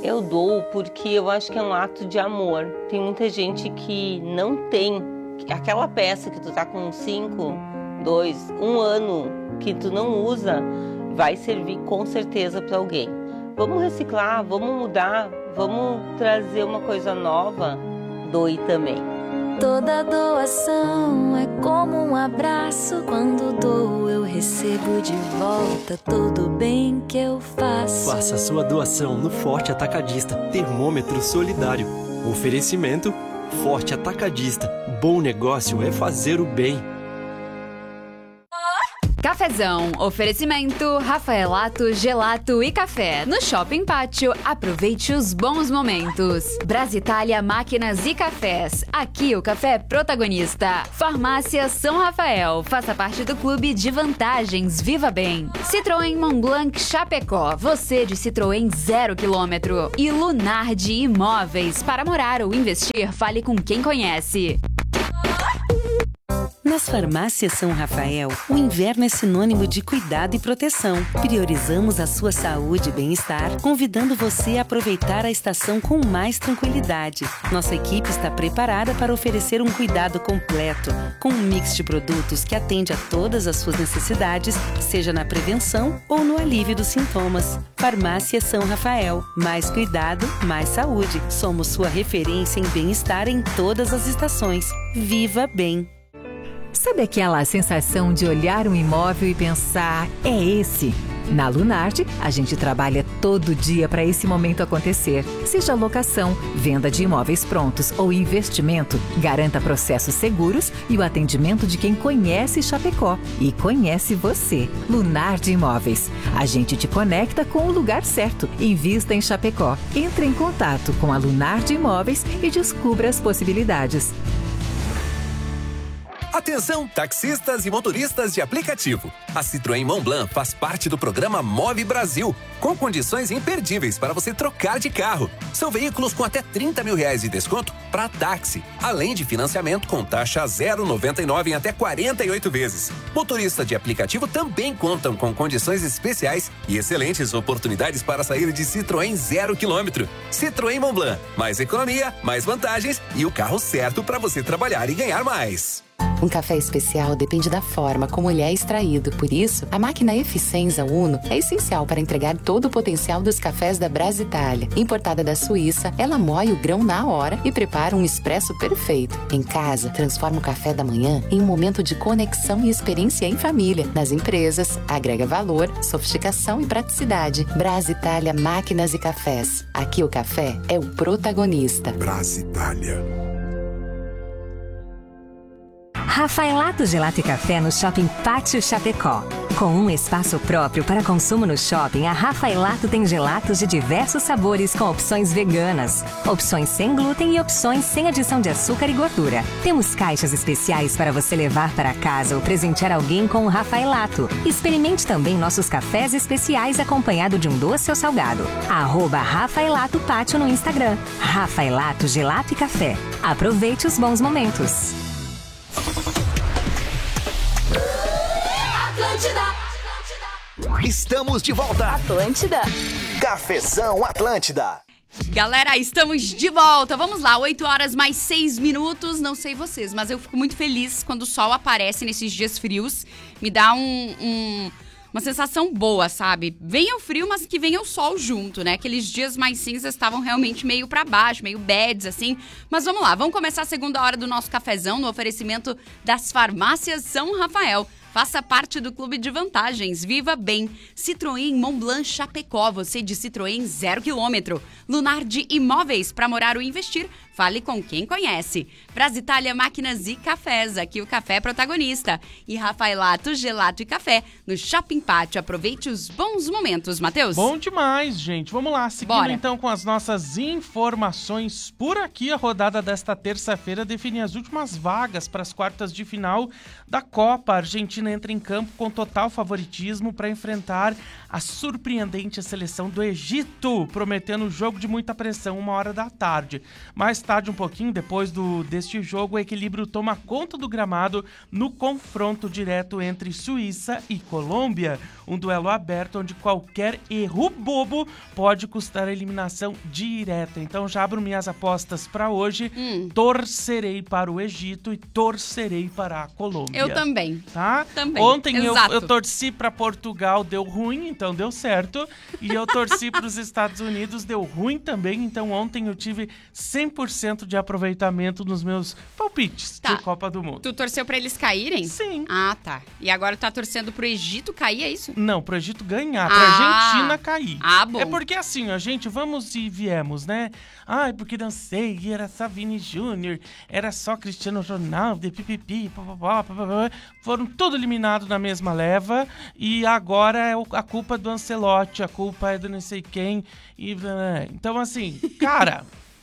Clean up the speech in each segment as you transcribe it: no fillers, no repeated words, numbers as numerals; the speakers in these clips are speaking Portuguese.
Eu dou porque eu acho que é um ato de amor. Tem muita gente que não tem. Aquela peça que tu tá com 5, 2, 1 ano que tu não usa, vai servir com certeza para alguém. Vamos reciclar, vamos mudar, vamos trazer uma coisa nova. Doe também. Toda doação é como um abraço. Quando dou, eu recebo de volta todo o bem que eu faço. Faça sua doação no Forte Atacadista Termômetro Solidário. Oferecimento Forte Atacadista. Bom negócio é fazer o bem. Cafezão, oferecimento Rafaelato, Gelato e Café. No Shopping Pátio, aproveite os bons momentos. Brasitália Máquinas e Cafés. Aqui o café é protagonista. Farmácia São Rafael. Faça parte do clube de vantagens. Viva bem. Citroën Montblanc Chapecó. Você de Citroën 0 km. E Lunardi Imóveis. Para morar ou investir, fale com quem conhece. Nas farmácias São Rafael, o inverno é sinônimo de cuidado e proteção. Priorizamos a sua saúde e bem-estar, convidando você a aproveitar a estação com mais tranquilidade. Nossa equipe está preparada para oferecer um cuidado completo, com um mix de produtos que atende a todas as suas necessidades, seja na prevenção ou no alívio dos sintomas. Farmácia São Rafael. Mais cuidado, mais saúde. Somos sua referência em bem-estar em todas as estações. Viva bem! Sabe aquela sensação de olhar um imóvel e pensar, é esse? Na Lunardi, a gente trabalha todo dia para esse momento acontecer. Seja locação, venda de imóveis prontos ou investimento, garanta processos seguros e o atendimento de quem conhece Chapecó e conhece você. Lunardi Imóveis. A gente te conecta com o lugar certo. Invista em Chapecó. Entre em contato com a Lunardi Imóveis e descubra as possibilidades. Atenção, taxistas e motoristas de aplicativo. A Citroën Montblanc faz parte do programa Move Brasil, com condições imperdíveis para você trocar de carro. São veículos com até R$30 mil de desconto para táxi, além de financiamento com taxa 0,99 em até 48 vezes. Motorista de aplicativo também contam com condições especiais e excelentes oportunidades para sair de Citroën 0 km. Citroën Montblanc, mais economia, mais vantagens e o carro certo para você trabalhar e ganhar mais. Um café especial depende da forma como ele é extraído. Por isso, a máquina Eficienza Uno é essencial para entregar todo o potencial dos cafés da Brasitália. Importada da Suíça, ela moe o grão na hora e prepara um expresso perfeito. Em casa, transforma o café da manhã em um momento de conexão e experiência em família. Nas empresas, agrega valor, sofisticação e praticidade. Brasitália Máquinas e Cafés. Aqui o café é o protagonista. Brasitália. Rafaelato Gelato e Café no Shopping Pátio Chapecó. Com um espaço próprio para consumo no shopping, a Rafaelato tem gelatos de diversos sabores com opções veganas, opções sem glúten e opções sem adição de açúcar e gordura. Temos caixas especiais para você levar para casa ou presentear alguém com o Rafaelato. Experimente também nossos cafés especiais acompanhado de um doce ou salgado. @Rafaelato Pátio no Instagram. Rafaelato Gelato e Café. Aproveite os bons momentos. Estamos de volta. Atlântida. Cafezão Atlântida. Galera, estamos de volta. Vamos lá, 8h mais 6. Não sei vocês, mas eu fico muito feliz quando o sol aparece nesses dias frios. Me dá uma sensação boa, sabe? Venha o frio, mas que venha o sol junto, né? Aqueles dias mais cinzas estavam realmente meio pra baixo, meio bads, assim. Mas vamos lá, vamos começar a segunda hora do nosso cafezão no oferecimento das farmácias São Rafael. Faça parte do clube de vantagens. Viva bem. Citroën Montblanc Chapecó. Você de Citroën 0 km. Lunardi Imóveis. Para morar ou investir, fale com quem conhece. Brasitália Máquinas e Cafés. Aqui o café é protagonista. E Rafaelato Gelato e Café no Shopping Pátio. Aproveite os bons momentos, Matheus. Bom demais, gente. Vamos lá. Seguindo Bora. Então com as nossas informações. Por aqui, a rodada desta terça-feira define as últimas vagas para as quartas de final da Copa. A Argentina entra em campo com total favoritismo para enfrentar a surpreendente seleção do Egito, prometendo um jogo de muita pressão, 1h da tarde. Mais estádio um pouquinho, depois deste jogo, o equilíbrio toma conta do gramado no confronto direto entre Suíça e Colômbia. Um duelo aberto onde qualquer erro bobo pode custar a eliminação direta. Então já abro minhas apostas para hoje. Torcerei para o Egito e torcerei para a Colômbia. Eu também. Tá? Também. Ontem eu torci para Portugal, deu ruim, então deu certo. E eu torci para os Estados Unidos, deu ruim também. Então ontem eu tive 100% de aproveitamento nos meus palpites de Copa do Mundo. Tu torceu para eles caírem? Sim. Ah, tá. E agora tu tá torcendo pro Egito cair, é isso? Não, pro Egito ganhar, pra Argentina cair. Ah, bom. É porque assim, a gente, vamos e viemos, né? Ai, porque não sei, era só Vini Júnior, era só Cristiano Ronaldo, pipipi, papapá. Foram tudo eliminados na mesma leva e agora é a culpa do Ancelotti, a culpa é do não sei quem. Então assim, cara...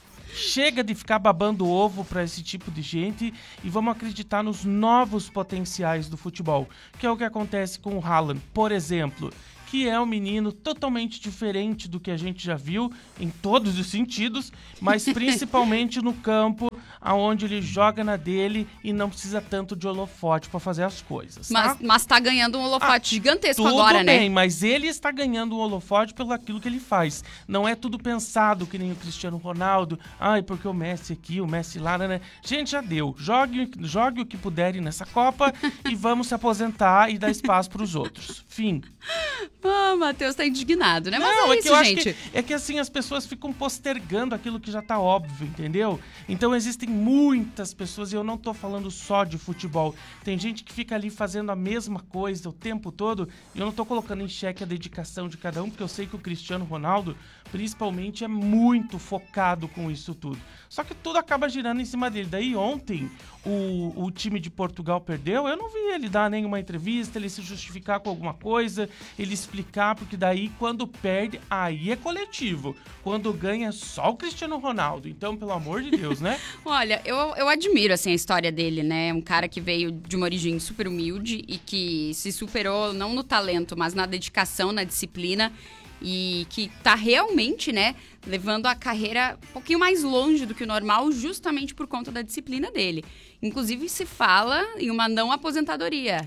Chega de ficar babando ovo para esse tipo de gente e vamos acreditar nos novos potenciais do futebol, que é o que acontece com o Haaland, por exemplo, que é um menino totalmente diferente do que a gente já viu em todos os sentidos, mas principalmente no campo, aonde ele joga na dele e não precisa tanto de holofote para fazer as coisas. Tá? Mas tá ganhando um holofote gigantesco tudo agora, né? Tudo bem, mas ele está ganhando um holofote pelo aquilo que ele faz. Não é tudo pensado que nem o Cristiano Ronaldo. Ai, porque o Messi aqui, o Messi lá, né? Gente, já deu. Jogue o que puderem nessa Copa e vamos se aposentar e dar espaço para os outros. Fim. Ah, o Matheus tá indignado, né? Mas não, é isso, que eu gente. Acho que, é que assim, as pessoas ficam postergando aquilo que já tá óbvio, entendeu? Então existem muitas pessoas, e eu não tô falando só de futebol, tem gente que fica ali fazendo a mesma coisa o tempo todo, e eu não tô colocando em xeque a dedicação de cada um, porque eu sei que o Cristiano Ronaldo, principalmente, é muito focado com isso tudo. Só que tudo acaba girando em cima dele. Daí ontem, o time de Portugal perdeu, eu não vi ele dar nenhuma entrevista, ele se justificar com alguma coisa, ele explicar, porque daí quando perde, aí é coletivo. Quando ganha, só o Cristiano Ronaldo. Então, pelo amor de Deus, né? Olha, eu admiro, assim, a história dele, né? Um cara que veio de uma origem super humilde e que se superou não no talento, mas na dedicação, na disciplina. E que tá realmente, né, levando a carreira um pouquinho mais longe do que o normal, justamente por conta da disciplina dele. Inclusive, se fala em uma não aposentadoria.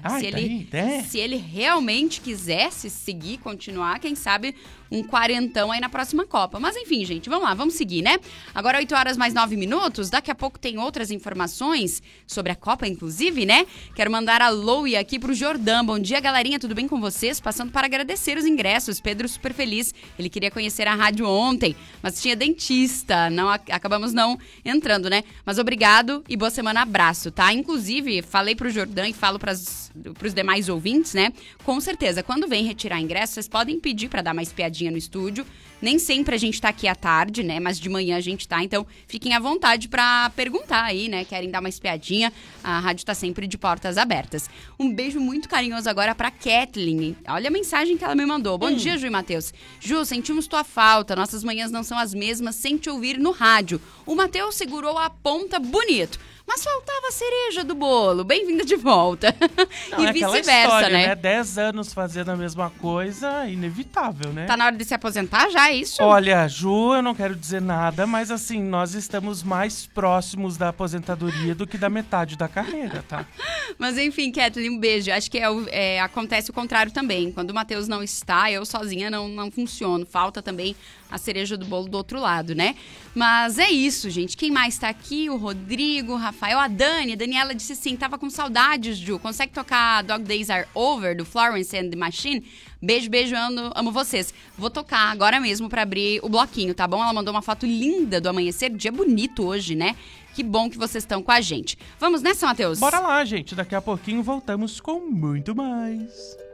Se ele realmente quisesse seguir, continuar, quem sabe um quarentão aí na próxima Copa. Mas enfim, gente, vamos lá, vamos seguir, né? Agora 8 horas mais 9 minutos, daqui a pouco tem outras informações sobre a Copa, inclusive, né? Quero mandar alô aqui pro Jordão. Bom dia, galerinha, tudo bem com vocês? Passando para agradecer os ingressos. Pedro super feliz, ele queria conhecer a rádio ontem, mas tinha dentista, acabamos não entrando, né? Mas obrigado e boa semana, abraço, tá? Inclusive, falei pro Jordão e falo pros demais ouvintes, né? Com certeza, quando vem retirar ingresso, vocês podem pedir para dar mais piadinha no estúdio. Nem sempre a gente tá aqui à tarde, né? Mas de manhã a gente tá, então fiquem à vontade para perguntar aí, né? Querem dar uma espiadinha? A rádio tá sempre de portas abertas. Um beijo muito carinhoso agora pra Kathleen. Olha a mensagem que ela me mandou. Bom dia, Ju e Matheus. Ju, sentimos tua falta. Nossas manhãs não são as mesmas sem te ouvir no rádio. O Matheus segurou a ponta bonito, mas faltava a cereja do bolo. Bem-vinda de volta. Não, e vice-versa, né? 10 anos fazendo a mesma coisa, inevitável, né? Tá na hora de se aposentar já, é isso? Olha, Ju, eu não quero dizer nada, mas assim, nós estamos mais próximos da aposentadoria do que da metade da carreira, tá? Mas enfim, Kathleen, um beijo. Acho que acontece o contrário também. Quando o Matheus não está, eu sozinha não funciono. Falta também a cereja do bolo do outro lado, né? Mas é isso, gente. Quem mais tá aqui? O Rodrigo, o Rafael, a Dani. A Daniela disse assim, tava com saudades, Ju. Consegue tocar Dog Days Are Over, do Florence and the Machine? Beijo, beijo, amo vocês. Vou tocar agora mesmo pra abrir o bloquinho, tá bom? Ela mandou uma foto linda do amanhecer. Dia bonito hoje, né? Que bom que vocês estão com a gente. Vamos nessa, Matheus? Bora lá, gente. Daqui a pouquinho voltamos com muito mais.